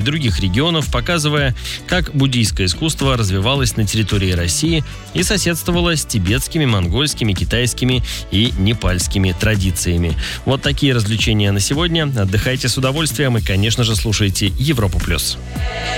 других регионов, показывая, как буддийское искусство развивалось на территории России и соседствовало с тибетскими, монгольскими, китайскими и непальскими традициями. Вот такие развлечения на сегодня. Отдыхайте с удовольствием и, конечно же, слушайте Европу+.